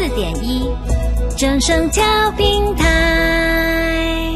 104.1正声调平台。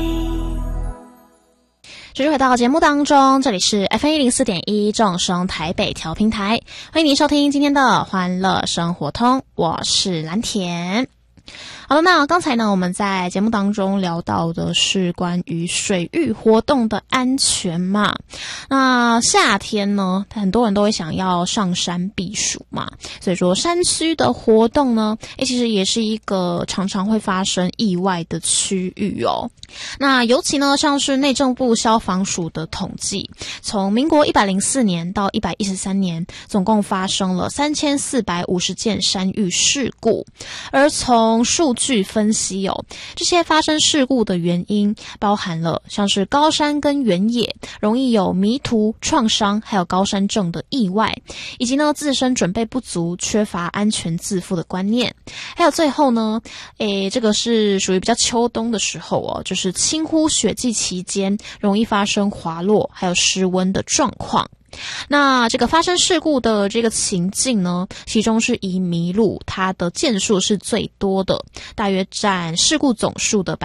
继续回到节目当中，这里是 FM104.1 正声台北调平台，欢迎您收听今天的欢乐生活通，我是蓝田。好了，那刚才呢，我们在节目当中聊到的是关于水域活动的安全嘛。那夏天呢，很多人都会想要上山避暑嘛，所以说山区的活动呢，其实也是一个常常会发生意外的区域哦。那尤其呢，像是内政部消防署的统计，从民国104年到113年，总共发生了3450件山域事故。而从数据分析这些发生事故的原因包含了像是高山跟原野容易有迷途、创伤，还有高山症的意外，以及呢自身准备不足、缺乏安全自负的观念。还有最后呢，这个是属于比较秋冬的时候就是轻忽雪季期间容易发生滑落还有失温的状况。那这个发生事故的这个情境呢，其中是以迷路，它的件数是最多的，大约占事故总数的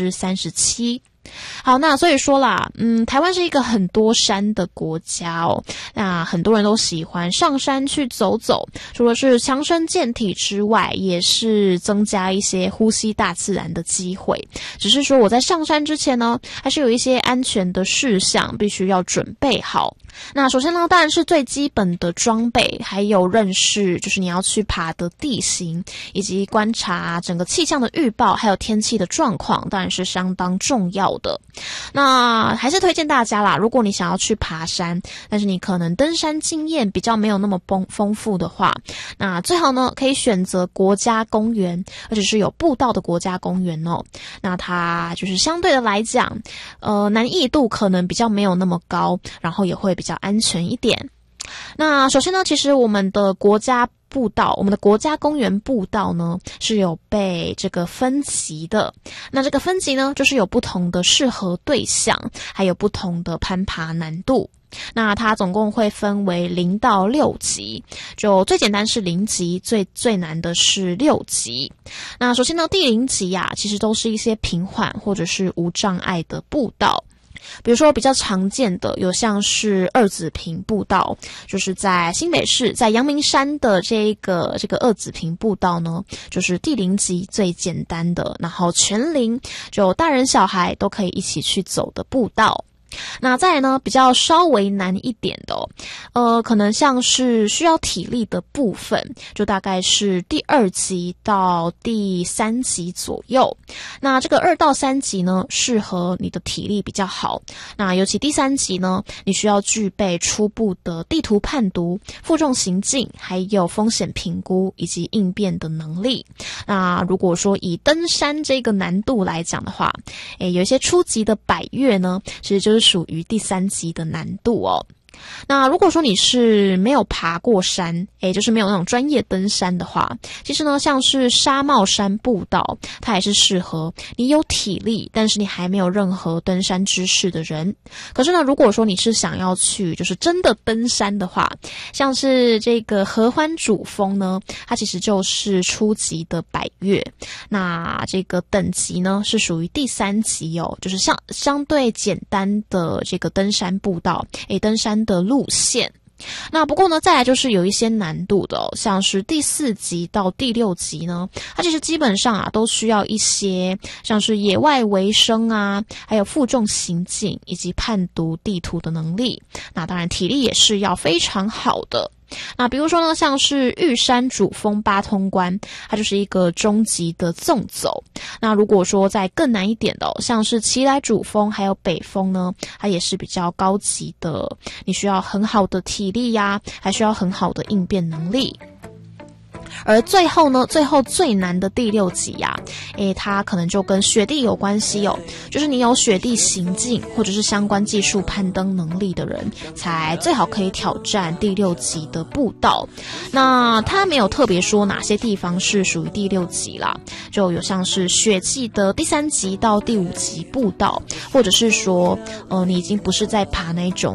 37%。好，那所以说啦，台湾是一个很多山的国家哦。那很多人都喜欢上山去走走，除了是强身健体之外，也是增加一些呼吸大自然的机会。只是说我在上山之前呢，还是有一些安全的事项必须要准备好。那首先呢，当然是最基本的装备，还有认识就是你要去爬的地形，以及观察整个气象的预报，还有天气的状况，当然是相当重要的。那还是推荐大家啦，如果你想要去爬山，但是你可能登山经验比较没有那么丰富的话，那最好呢可以选择国家公园，而且是有步道的国家公园哦。那它就是相对的来讲，难易度可能比较没有那么高，然后也会比较安全一点。那首先呢，其实我们的国家步道，我们的国家公园步道呢是有被这个分级的。那这个分级呢，就是有不同的适合对象，还有不同的攀爬难度。那它总共会分为0到6级，就最简单是0级，最难的是6级。那首先呢，第0级其实都是一些平缓或者是无障碍的步道。比如说比较常见的有像是二子坪步道，就是在新北市在阳明山的这个二子坪步道呢，就是第0级最简单的，然后全龄就大人小孩都可以一起去走的步道。那再来呢，比较稍微难一点的可能像是需要体力的部分，就大概是第2级到第3级左右。那这个2到3级呢，适合你的体力比较好。那尤其第3级呢，你需要具备初步的地图判读、负重行进，还有风险评估以及应变的能力。那如果说以登山这个难度来讲的话，有一些初级的百岳呢，其实就是属于第3级的难度哦。那如果说你是没有爬过山，就是没有那种专业登山的话，其实呢，像是沙帽山步道，它也是适合你有体力，但是你还没有任何登山知识的人。可是呢，如果说你是想要去就是真的登山的话，像是这个合欢主峰呢，它其实就是初级的百岳。那这个等级呢，是属于第3级哦，就是相对简单的这个登山步道，登山的路线。那不过呢，再来就是有一些难度的像是第4级到第6级呢，它其实基本上都需要一些像是野外维生还有负重行进以及判读地图的能力。那当然体力也是要非常好的。那比如说呢，像是玉山主峰8通关，它就是一个中级的纵走。那如果说再更难一点的像是奇来主峰还有北峰呢，它也是比较高级的，你需要很好的体力还需要很好的应变能力。而最后最难的第6级它可能就跟雪地有关系就是你有雪地行进或者是相关技术攀登能力的人，才最好可以挑战第6级的步道。那它没有特别说哪些地方是属于第6级啦，就有像是雪季的第3级到第5级步道，或者是说你已经不是在爬那种